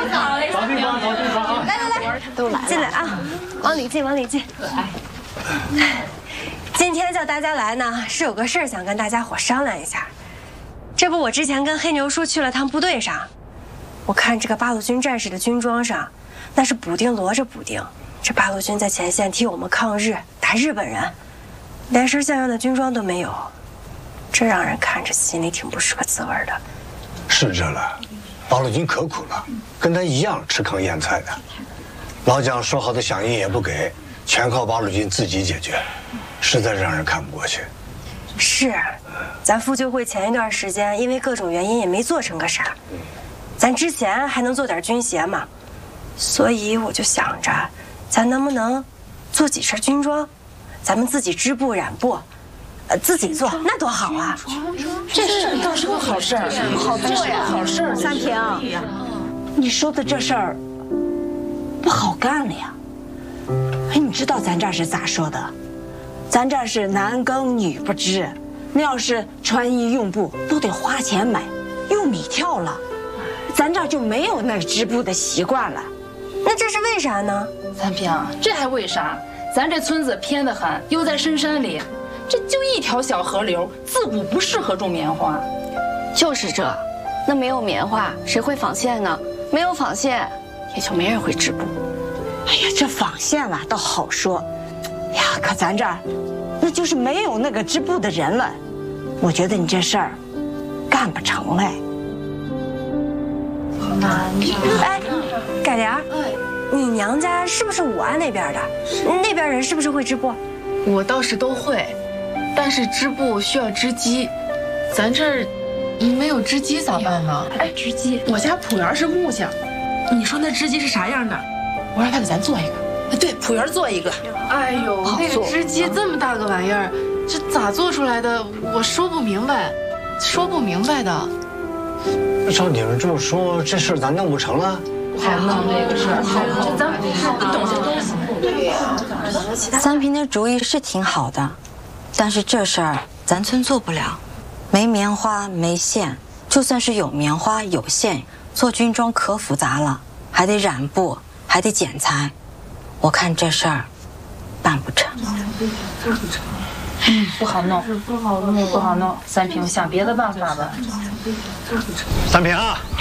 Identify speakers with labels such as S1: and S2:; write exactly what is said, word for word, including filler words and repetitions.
S1: 好嘞，
S2: 找地方，找地方啊！
S1: 来来来，
S3: 都来了，
S1: 进来啊，往里进，往里进。来，今天叫大家来呢，是有个事儿想跟大家伙商量一下。这不，我之前跟黑牛叔去了趟部队上，我看这个八路军战士的军装上，那是补丁摞着补丁。这八路军在前线替我们抗日，打日本人，连身像样的军装都没有，这让人看着心里挺不是个滋味的。
S4: 是这了，八路军可苦了，跟他一样吃糠咽菜的。老蒋说好的饷银也不给，全靠八路军自己解决，实在让人看不过去。
S1: 是，咱妇救会前一段时间因为各种原因也没做成个啥，咱之前还能做点军鞋嘛，所以我就想着，咱能不能做几身军装，咱们自己织布染布，呃，自己做，那多好啊！
S3: 这事倒是个好事儿，好做呀，好事儿。三平，你说的这事儿不好干了呀。哎，你知道咱这儿是咋说的？咱这儿是男耕女不织，那要是穿衣用布都得花钱买，用米跳了，咱这儿就没有那织布的习惯了。
S1: 那这是为啥呢？
S5: 三平，这还为啥？咱这村子偏得很，又在深山里，这就一条小河流，自古不适合种棉花。
S6: 就是这，那没有棉花，谁会纺线呢？没有纺线，也就没人会织布。
S3: 哎呀，这纺线啦倒好说，呀，可咱这儿，那就是没有那个织布的人了。我觉得你这事儿干不成哎。
S1: 哎，改良，你娘家是不是武安那边的？那边人是不是会织布？
S5: 我倒是都会，但是织布需要织机，咱这儿没有织机咋办呢？
S7: 哎，织机，我家朴园是木匠，你说那织机是啥样的？我让他给咱做一个。
S5: 对，朴园做一个。
S7: 哎呦，那个织机这么大个玩意儿，这咋做出来的？我说不明白，说不明白的。
S4: 照你们这么说，这事儿咱弄不成了。
S5: 不好弄这个事儿，好弄，咱不懂这东西。对呀。
S8: 三平的主意是挺好的，但是这事儿咱村做不了，没棉花没线，就算是有棉花有线，做军装可复杂了，还得染布，还得剪裁，我看这事儿办不成。
S5: 嗯，不好弄，不好弄，不好弄。三平，想别的办法吧。
S4: 三平啊！